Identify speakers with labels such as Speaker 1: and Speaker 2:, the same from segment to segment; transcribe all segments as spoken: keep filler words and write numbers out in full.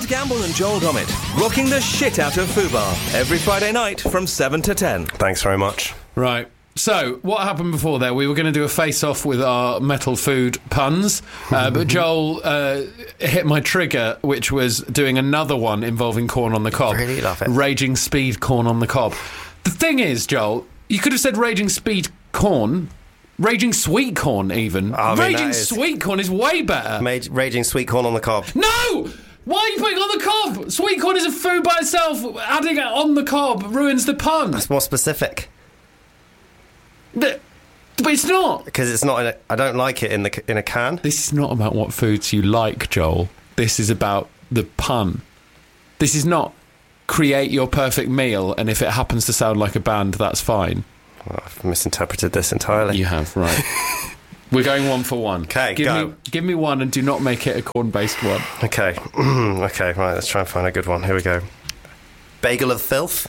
Speaker 1: Ed Gamble and Joel Dommett, rocking the shit out of Fubar every Friday night from seven to ten.
Speaker 2: Thanks very much.
Speaker 3: Right. So, what happened before there? We were going to do a face-off with our metal food puns, uh, but Joel uh, hit my trigger, which was doing another one involving corn on the cob.
Speaker 2: Really love it.
Speaker 3: Raging speed corn on the cob. The thing is, Joel, you could have said raging speed corn, raging sweet corn even.
Speaker 2: I mean,
Speaker 3: raging
Speaker 2: that is-
Speaker 3: sweet corn is way better.
Speaker 2: Made raging sweet corn on the cob.
Speaker 3: No! Why are you putting on the cob? Sweet corn is a food by itself. Adding it on the cob ruins the pun.
Speaker 2: That's more specific.
Speaker 3: The- but it's not.
Speaker 2: Because it's not. In a, I don't like it in the in a can.
Speaker 3: This is not about what foods you like, Joel. This is about the pun. This is not create your perfect meal, and if it happens to sound like a band, that's fine.
Speaker 2: Well, I've misinterpreted this entirely.
Speaker 3: You have, right. We're going one for one.
Speaker 2: Okay,
Speaker 3: give
Speaker 2: go.
Speaker 3: Me, give me one, and do not make it a corn-based one.
Speaker 2: Okay. Okay, right, let's try and find a good one. Here we go. Bagel of filth?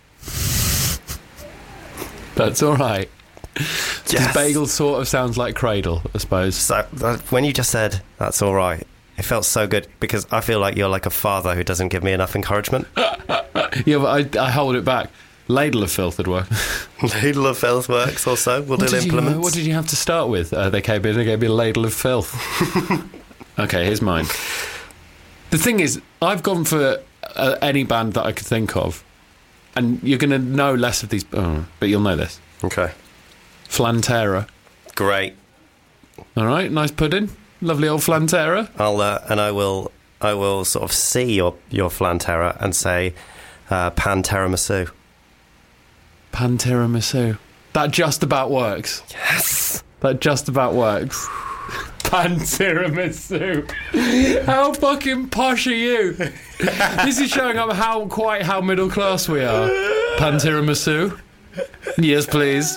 Speaker 3: That's all right.
Speaker 2: Yes.
Speaker 3: Because bagel sort of sounds like cradle, I suppose.
Speaker 2: So, uh, when you just said, that's all right, it felt so good because I feel like you're like a father who doesn't give me enough encouragement.
Speaker 3: Yeah, but I, I hold it back. Ladle of filth would work.
Speaker 2: Ladle of filth works also. We'll
Speaker 3: What
Speaker 2: do
Speaker 3: did, you,
Speaker 2: implements.
Speaker 3: what did you have to start with? Uh, they came in and gave me a ladle of filth. Okay, here's mine. The thing is, I've gone for uh, any band that I could think of, and you're going to know less of these, oh, but you'll know this.
Speaker 2: Okay.
Speaker 3: Flantera.
Speaker 2: Great.
Speaker 3: All right, nice pudding. Lovely old Flantera.
Speaker 2: I'll uh, and I will I will sort of see your your Flantera and say uh, pan tiramisu.
Speaker 3: Pan tiramisu. That just about works.
Speaker 2: Yes.
Speaker 3: That just about works. Pan tiramisu. How fucking posh are you? This is showing up how quite how middle class we are. Pan tiramisu. Yes, please.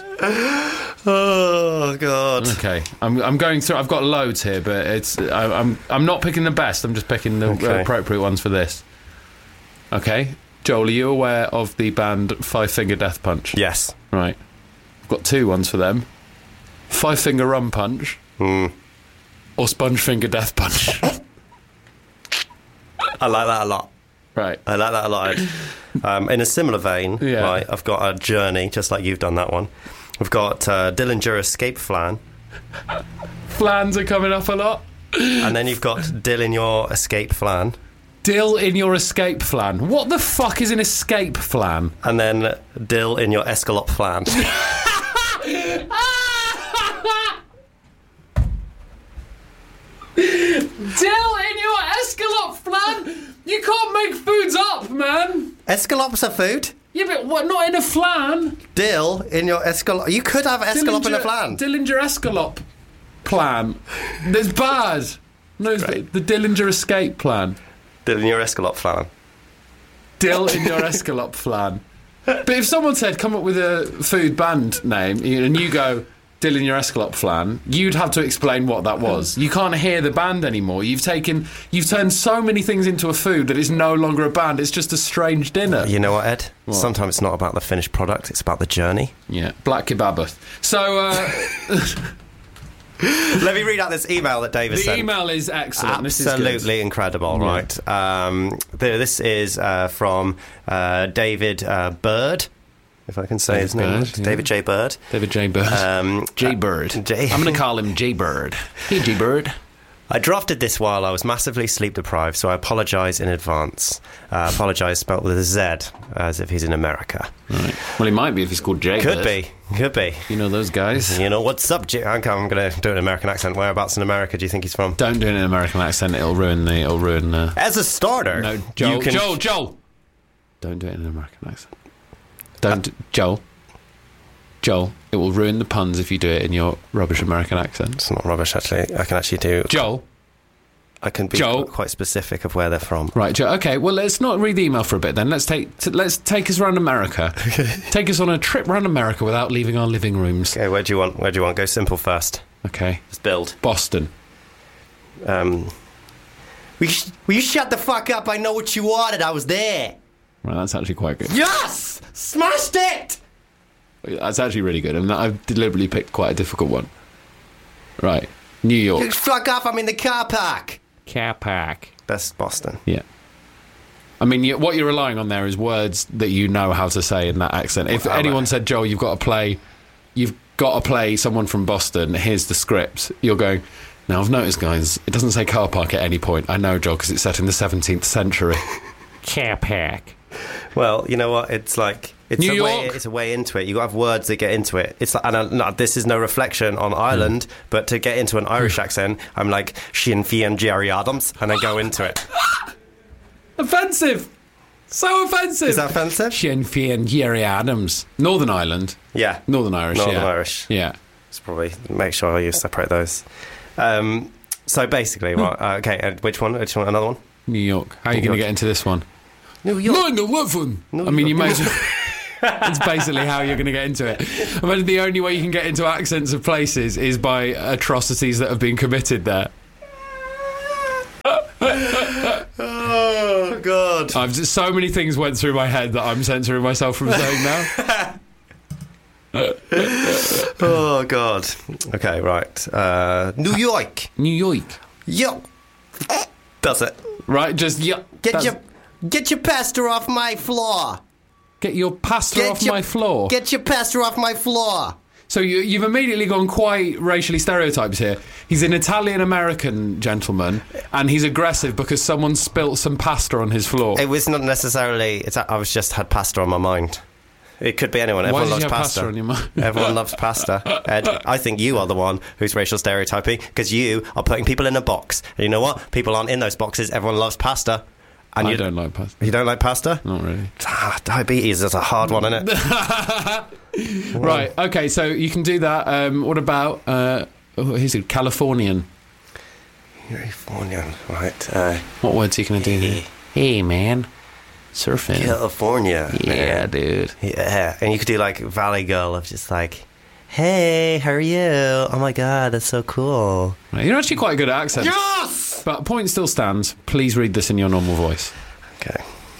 Speaker 2: Oh God.
Speaker 3: Okay, I'm I'm going through. I've got loads here, but it's I, I'm I'm not picking the best. I'm just picking the
Speaker 2: Okay.
Speaker 3: appropriate ones for this. Okay, Joel, are you aware of the band Five Finger Death Punch?
Speaker 2: Yes.
Speaker 3: Right. I've got two ones for them. Five Finger Rum Punch
Speaker 2: Mm.
Speaker 3: or Sponge Finger Death Punch.
Speaker 2: I like that a lot.
Speaker 3: Right.
Speaker 2: I like that a lot. Um, in a similar vein,
Speaker 3: Yeah.
Speaker 2: right, I've got a journey, just like you've done that one. We've got uh, Dillinger Escape Flan,
Speaker 3: Flans are coming up a lot.
Speaker 2: and then you've got Dill in your Escape Flan,
Speaker 3: Dill in your escape flan. What the fuck is an escape flan?
Speaker 2: and then Dill in your Escalop Flan.
Speaker 3: Dill in your escalope flan? You can't make foods up, man.
Speaker 2: Escalop's a food.
Speaker 3: Yeah, but what? Not in a flan.
Speaker 2: Dill in your Escalop. You could have Escalop in a flan.
Speaker 3: Dillinger escalope plan. That's bad. No, it's the, the Dillinger escape plan.
Speaker 2: Dill in your Escalop Flan.
Speaker 3: Dill in your escalope flan. But if someone said, come up with a food band name, and you go, Dill in your escalope flan, you'd have to explain what that was. You can't hear the band anymore. You've taken, you've turned so many things into a food that it's no longer a band. It's just a strange dinner.
Speaker 2: You know what, Ed?
Speaker 3: What?
Speaker 2: Sometimes it's not about the finished product, it's about the journey.
Speaker 3: Yeah, black kebabath. So, uh...
Speaker 2: Let me read out this email that David
Speaker 3: the
Speaker 2: sent.
Speaker 3: email is excellent. This is good.
Speaker 2: Absolutely incredible,
Speaker 3: Yeah.
Speaker 2: right? Um, th- this is uh, from uh, David uh, Bird, if I can say
Speaker 3: David
Speaker 2: his name.
Speaker 3: Bird,
Speaker 2: right.
Speaker 3: yeah.
Speaker 2: David J. Bird.
Speaker 3: David J. Bird.
Speaker 2: Um,
Speaker 3: J.
Speaker 2: uh,
Speaker 3: Bird.
Speaker 2: J-
Speaker 3: I'm going to call him J. Bird. Hey, J. Bird.
Speaker 2: I drafted this while I was massively sleep deprived, so I apologise in advance. Uh, apologise spelt with a Z, as if he's in America.
Speaker 3: Right. Well, he might be if he's called J.
Speaker 2: Could
Speaker 3: Bird.
Speaker 2: be, could be.
Speaker 3: You know those guys?
Speaker 2: You know, what's up, J- I'm going to do an American accent. Whereabouts in America do you think he's from?
Speaker 3: Don't do it in an American accent. It'll ruin the. It'll ruin. Uh...
Speaker 2: As a starter,
Speaker 3: No, Joel.
Speaker 2: you can...
Speaker 3: Joel. Joel. Don't do it in an American accent. Don't, uh, Joel. Joel. It will ruin the puns if you do it in your rubbish American accent.
Speaker 2: It's not rubbish, actually. I can actually do...
Speaker 3: Joel.
Speaker 2: I can be
Speaker 3: Joel.
Speaker 2: quite specific of where they're from.
Speaker 3: Right, Joe. Okay, well, let's not read the email for a bit then. Let's take t- let's take us around America. Take us on a trip around America without leaving our living rooms.
Speaker 2: Okay, where do you want? Where do you want? Go simple first.
Speaker 3: Okay.
Speaker 2: Let's build.
Speaker 3: Boston.
Speaker 2: Um. Will you, sh- will you shut the fuck up? I know what you wanted. I was there.
Speaker 3: Right, that's actually quite good.
Speaker 2: Yes, smashed it.
Speaker 3: That's actually really good. And I've deliberately picked quite a difficult one. Right, New York.
Speaker 2: Fuck off! I'm in the car park.
Speaker 3: Car park.
Speaker 2: Best Boston.
Speaker 3: Yeah. I mean, you, what you're relying on there is words that you know how to say in that accent. If
Speaker 2: Oh,
Speaker 3: anyone
Speaker 2: right.
Speaker 3: said, Joel, you've got to play, you've got to play someone from Boston, here's the script, you're going, now I've noticed, guys, it doesn't say car park at any point. I know, Joel, because it's set in the seventeenth century. Car park.
Speaker 2: Well, you know what? It's like it's
Speaker 3: New
Speaker 2: a way.
Speaker 3: York.
Speaker 2: It's a way into it. You got to have words that get into it. It's like, and I, no, this is no reflection on Ireland, but to get into an Irish accent, I'm like Sinn Féin Jerry Adams, and I go into it.
Speaker 3: Offensive! So offensive!
Speaker 2: Is that offensive?
Speaker 3: Sinn Féin Jerry Adams. Northern Ireland.
Speaker 2: Yeah,
Speaker 3: Northern Irish,
Speaker 2: Northern
Speaker 3: yeah.
Speaker 2: Irish.
Speaker 3: Yeah.
Speaker 2: It's probably make sure you separate those. Um, so basically, what? Uh, okay, uh, which one? Which one? Another one?
Speaker 3: New York. How are you
Speaker 2: New
Speaker 3: going to
Speaker 2: York.
Speaker 3: get into this one?
Speaker 2: New York.
Speaker 3: nine eleven.
Speaker 2: New
Speaker 3: I mean, you
Speaker 2: York.
Speaker 3: may as well. It's basically how you're going to get into it. I mean, the only way you can get into accents of places is by atrocities that have been committed there.
Speaker 2: Oh God!
Speaker 3: I've just, so many things went through my head that I'm censoring myself from saying now.
Speaker 2: Oh God! Okay, right. Uh, New York.
Speaker 3: New York.
Speaker 2: Yo. That's it.
Speaker 3: Right, just yeah.
Speaker 2: Get
Speaker 3: that's-
Speaker 2: your get your pasta off my floor.
Speaker 3: get your pasta
Speaker 2: Get
Speaker 3: off
Speaker 2: your-
Speaker 3: my floor.
Speaker 2: Get your pasta off my floor.
Speaker 3: So you, you've immediately gone quite racially stereotypes here. He's an Italian-American gentleman, and he's aggressive because someone spilt some pasta on his floor.
Speaker 2: It was not necessarily. It's, I was just had pasta on my mind. It could be anyone.
Speaker 3: Why
Speaker 2: Everyone
Speaker 3: did
Speaker 2: loves
Speaker 3: you have
Speaker 2: pasta.
Speaker 3: pasta on your mind?
Speaker 2: Everyone loves pasta. Ed, I think you are the one who's racial stereotyping because you are putting people in a box. And you know what? People aren't in those boxes. Everyone loves pasta. And
Speaker 3: I
Speaker 2: you
Speaker 3: don't like pasta.
Speaker 2: You don't like pasta?
Speaker 3: Not really.
Speaker 2: Ah, diabetes is a hard one, isn't it?
Speaker 3: Right, okay, so you can do that. Um, what about, uh, oh, here's a Californian.
Speaker 2: California, right? Uh,
Speaker 3: What words are you going to do here? Hey, man. Surfing.
Speaker 2: California.
Speaker 3: Yeah,
Speaker 2: man.
Speaker 3: dude.
Speaker 2: Yeah, and you could do like Valley Girl of just like, hey, how are you? Oh my God, that's so cool.
Speaker 3: Right, you're actually quite good at accents.
Speaker 2: Yes!
Speaker 3: But point still stands. Please read this in your normal voice.
Speaker 2: Okay.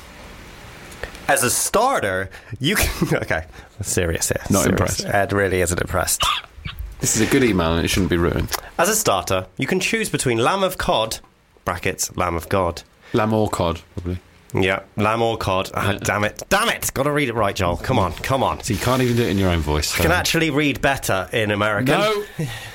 Speaker 2: As a starter, you can. Okay, serious here.
Speaker 3: Not
Speaker 2: serious.
Speaker 3: impressed.
Speaker 2: Ed really isn't impressed.
Speaker 3: This is a good email and it shouldn't be ruined.
Speaker 2: As a starter, you can choose between lamb of cod, brackets, lamb of God.
Speaker 3: Lamb or cod, probably.
Speaker 2: Yeah, lamb or cod. Ah,
Speaker 3: Yeah.
Speaker 2: damn it. Damn it! Got to read it right, Joel. Come on, come on.
Speaker 3: So you can't even do it in your own voice. So.
Speaker 2: I can actually read better in American.
Speaker 3: No!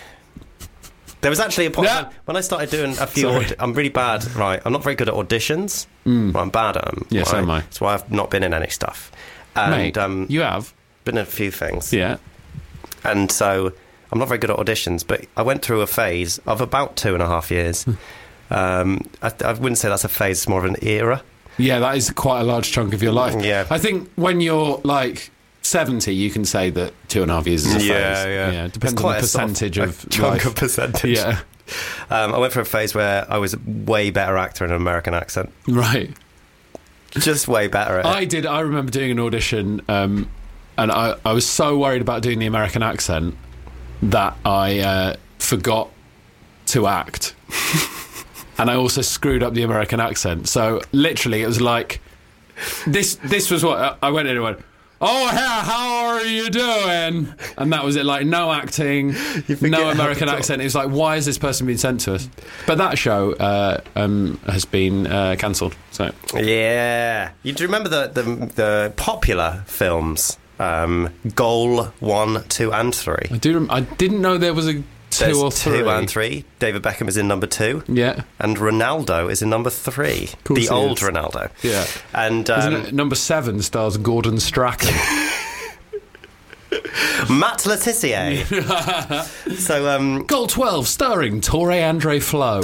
Speaker 2: There was actually a point
Speaker 3: Yeah.
Speaker 2: when, when I started doing a few.
Speaker 3: Sorry.
Speaker 2: Aud- I'm really bad, right? I'm not very good at auditions. Mm. Well, I'm bad at them.
Speaker 3: Yeah,
Speaker 2: right?
Speaker 3: so am I.
Speaker 2: That's why I've not been in any stuff. And
Speaker 3: Mate,
Speaker 2: um,
Speaker 3: you have.
Speaker 2: been in a few things.
Speaker 3: Yeah.
Speaker 2: And so I'm not very good at auditions, but I went through a phase of about two and a half years. um, I, I wouldn't say that's a phase, it's more of an era.
Speaker 3: Yeah, that is quite a large chunk of your life.
Speaker 2: Yeah.
Speaker 3: I think when you're like seventy, you can say that two and a half years is a phase.
Speaker 2: Yeah, yeah.
Speaker 3: yeah it depends
Speaker 2: It's
Speaker 3: on
Speaker 2: quite
Speaker 3: the
Speaker 2: a sort of-
Speaker 3: percentage
Speaker 2: a
Speaker 3: of,
Speaker 2: chunk
Speaker 3: life.
Speaker 2: of percentage.
Speaker 3: Yeah.
Speaker 2: Um, I went through a phase where I was a way better actor in an American accent.
Speaker 3: Right.
Speaker 2: Just way better at it.
Speaker 3: I did. I remember doing an audition, um, and I, I was so worried about doing the American accent that I uh, forgot to act, and I also screwed up the American accent. So literally, it was like this. This was what I went in and went. Oh, yeah, how are you doing? And that was it, like, no acting,
Speaker 2: forget
Speaker 3: no
Speaker 2: how
Speaker 3: American
Speaker 2: to talk.
Speaker 3: accent. It was like, why has this person been sent to us? But that show uh, um, has been uh, cancelled, so...
Speaker 2: Yeah. You do remember the, the, the popular films? Um, Goal one, two, and three.
Speaker 3: I do. Rem- I didn't know there was a two
Speaker 2: There's
Speaker 3: or three.
Speaker 2: two and three. David Beckham is in number two.
Speaker 3: Yeah,
Speaker 2: And Ronaldo is in number three.
Speaker 3: course
Speaker 2: The
Speaker 3: he
Speaker 2: old
Speaker 3: is.
Speaker 2: Ronaldo.
Speaker 3: yeah.
Speaker 2: And
Speaker 3: Isn't
Speaker 2: um,
Speaker 3: it number seven stars Gordon Strachan?
Speaker 2: Matt Letizia. so, um,
Speaker 3: Goal twelve starring Torre Andre Flo.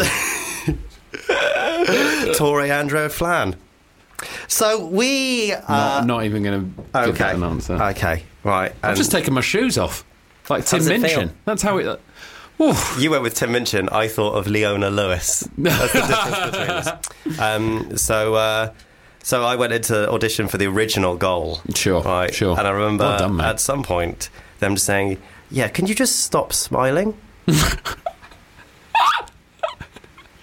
Speaker 2: Torre Andrew Flan. So we. Uh,
Speaker 3: not, not even going to give
Speaker 2: okay.
Speaker 3: that an answer.
Speaker 2: Okay. Right.
Speaker 3: I've
Speaker 2: And
Speaker 3: just taken my shoes off, like Tim
Speaker 2: does it
Speaker 3: Minchin.
Speaker 2: feel?
Speaker 3: That's how it. Oof.
Speaker 2: you went with Tim Minchin. I thought of Leona Lewis. That's the difference between us. Um, so. Uh, So I went into audition for the original Goal.
Speaker 3: Sure,
Speaker 2: Right.
Speaker 3: sure.
Speaker 2: And I remember
Speaker 3: Well done, mate.
Speaker 2: at some point them just saying, yeah, can you just stop smiling?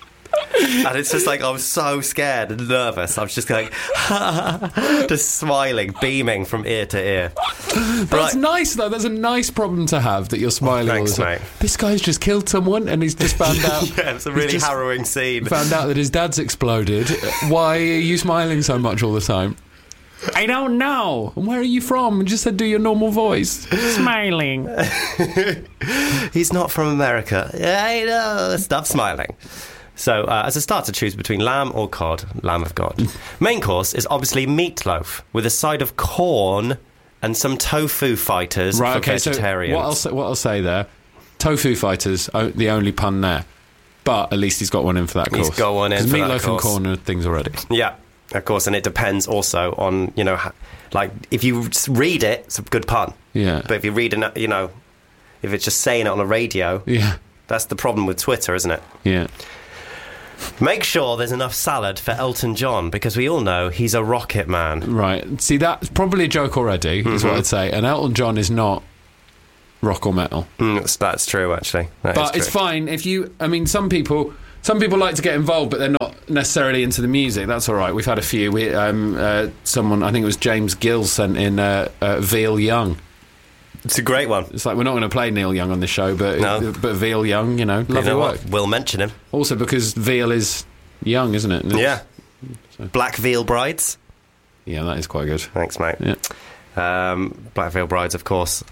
Speaker 2: And it's just like, I'm so scared and nervous. I'm just like, just smiling, beaming from ear to ear.
Speaker 3: That's
Speaker 2: Right.
Speaker 3: nice, though. That's a nice problem to have, that you're smiling
Speaker 2: Thanks,
Speaker 3: all the time.
Speaker 2: mate.
Speaker 3: This guy's just killed someone and he's just found out.
Speaker 2: Yeah, it's a
Speaker 3: he's
Speaker 2: really
Speaker 3: just
Speaker 2: harrowing scene.
Speaker 3: Found out that his dad's exploded. Why are you smiling so much all the time? I don't know. And where are you from? And just said, do your normal voice. Smiling.
Speaker 2: He's not from America. Yeah, I know. Stop smiling. So, uh, as a starter, choose between lamb or cod. Lamb of God. Main course is obviously meatloaf with a side of corn and some tofu fighters
Speaker 3: Right,
Speaker 2: for
Speaker 3: okay,
Speaker 2: vegetarians.
Speaker 3: so what I'll, say, what I'll say there, tofu fighters, o- the only pun there. But at least he's got one in for that course.
Speaker 2: He's got one in
Speaker 3: 'Cause
Speaker 2: for that
Speaker 3: meatloaf and
Speaker 2: course.
Speaker 3: corn are things already.
Speaker 2: Yeah, of course, and it depends also on, you know, ha- like, if you s- read it, it's a good pun.
Speaker 3: Yeah.
Speaker 2: But if you read it, you know, if it's just saying it on the radio,
Speaker 3: Yeah.
Speaker 2: that's the problem with Twitter, isn't it?
Speaker 3: Yeah.
Speaker 2: Make sure there's enough salad for Elton John, because we all know he's a rocket man.
Speaker 3: Right. See, that's probably a joke already, is
Speaker 2: Mm-hmm.
Speaker 3: what I'd say. And Elton John is not rock or metal.
Speaker 2: Mm, that's, that's true, actually. That is
Speaker 3: But it's
Speaker 2: true.
Speaker 3: fine if you. I mean, some people. Some people like to get involved, but they're not necessarily into the music. That's all right. We've had a few. We, um, uh, someone, I think it was James Gill, sent in uh, uh, Veal Young.
Speaker 2: It's a great one.
Speaker 3: It's like, we're not going to play Neil Young on this show, but
Speaker 2: No.
Speaker 3: but Veal Young, you know,
Speaker 2: You
Speaker 3: lovely
Speaker 2: know
Speaker 3: work.
Speaker 2: what? We'll mention him.
Speaker 3: Also because Veal is young, isn't it? And it's-
Speaker 2: Yeah. Black Veal Brides.
Speaker 3: Yeah, that is quite good.
Speaker 2: Thanks, mate.
Speaker 3: Yeah.
Speaker 2: Um, Black Veal Brides, of course.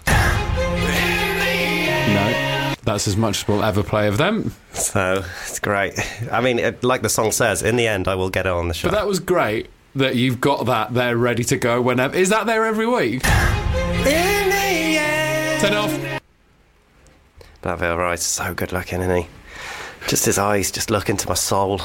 Speaker 3: No, that's as much as we'll ever play of them.
Speaker 2: So, it's great. I mean, it, like the song says, in the end, I will get it on the show.
Speaker 3: But that was great that you've got that there ready to go whenever. Is that there every week? Turn it off.
Speaker 2: Black Veil Brides is so good looking, isn't he? Just his eyes just look into my soul.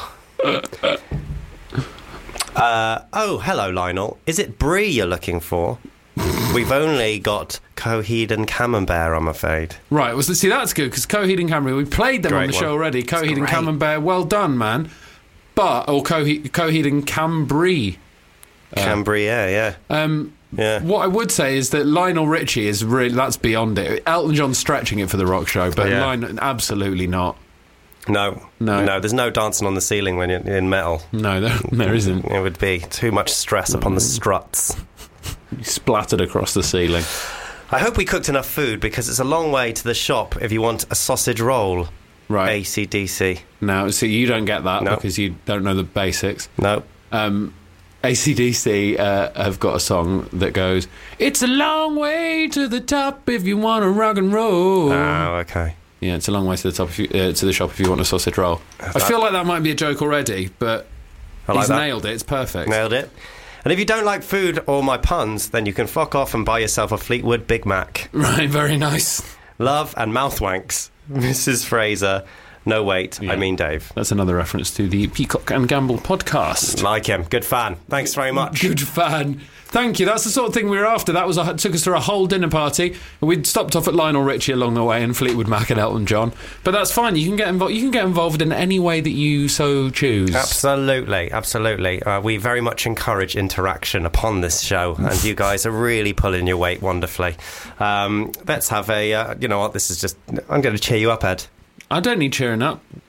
Speaker 2: uh, oh, hello, Lionel. Is it brie you're looking for? We've only got Coheed and Camembert, I'm afraid.
Speaker 3: Right, well, see, that's good, because Coheed and Camembert, we played them on
Speaker 2: Great
Speaker 3: the show
Speaker 2: one.
Speaker 3: already. Coheed and
Speaker 2: great.
Speaker 3: Camembert, well done, man. But, or Coheed, Coheed and Cambry.
Speaker 2: Cambria, yeah.
Speaker 3: Um,
Speaker 2: Yeah.
Speaker 3: What I would say is that Lionel Richie is really, that's beyond it. Elton John's stretching it for the rock show, but
Speaker 2: Yeah.
Speaker 3: Lionel, absolutely not.
Speaker 2: No.
Speaker 3: No.
Speaker 2: No, there's no dancing on the ceiling when you're in metal.
Speaker 3: No, there, there isn't.
Speaker 2: It would be too much stress upon the struts.
Speaker 3: Splattered across the ceiling.
Speaker 2: I hope we cooked enough food, because it's a long way to the shop if you want a sausage roll.
Speaker 3: Right.
Speaker 2: A C D C.
Speaker 3: Now, see, you don't get that
Speaker 2: No.
Speaker 3: because you don't know the basics.
Speaker 2: No.
Speaker 3: Um, A C D C uh, have got a song that goes, "It's a long way to the top if you want to rock and roll."
Speaker 2: Oh, okay.
Speaker 3: Yeah, it's a long way to the top if you, uh, to the shop if you want a sausage roll. I feel like that might be a joke already, but
Speaker 2: I like
Speaker 3: he's
Speaker 2: that.
Speaker 3: nailed it. It's perfect.
Speaker 2: Nailed it. And if you don't like food or my puns, then you can fuck off and buy yourself a Fleetwood Big Mac.
Speaker 3: Right, very nice.
Speaker 2: Love and mouth wanks. Missus Fraser. No, wait,
Speaker 3: Yeah.
Speaker 2: I mean Dave.
Speaker 3: That's another reference to the Peacock and Gamble podcast.
Speaker 2: Like him. Good fan. Thanks very much.
Speaker 3: Good fan. Thank you. That's the sort of thing we were after. That was a, took us through a whole dinner party. We'd stopped off at Lionel Richie along the way and Fleetwood Mac and Elton John. But that's fine. You can get involved. You can get involved in any way that you so choose.
Speaker 2: Absolutely, absolutely. Uh, we very much encourage interaction upon this show, and you guys are really pulling your weight wonderfully. Um, let's have a, uh, you know what, this is just, I'm going to cheer you up, Ed.
Speaker 3: I don't need cheering up.